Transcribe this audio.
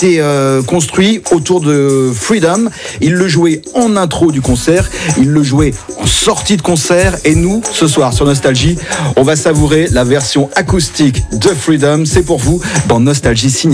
été construit autour de Freedom. Il le jouait en intro du concert, il le jouait en sortie de concert, et nous, ce soir sur Nostalgie, on va savourer la version acoustique de Freedom. C'est pour vous dans Nostalgie Signature.